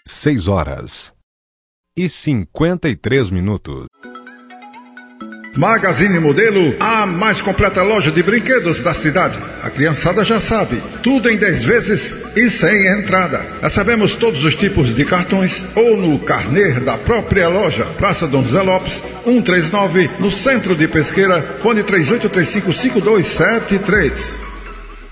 6h53. Magazine Modelo, a mais completa loja de brinquedos da cidade. A criançada já sabe, tudo em 10 vezes e sem entrada. Recebemos todos os tipos de cartões ou no carnê da própria loja. Praça Dom José Lopes, 139, no centro de Pesqueira. Fone 38355273.